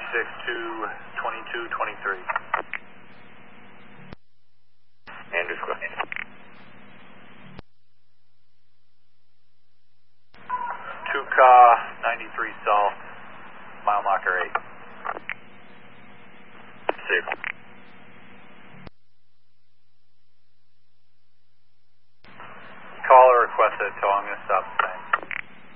2223. Andrews, go ahead. 2Ka 93 South, mile marker 8. Signal. Caller requested towing, stop the same.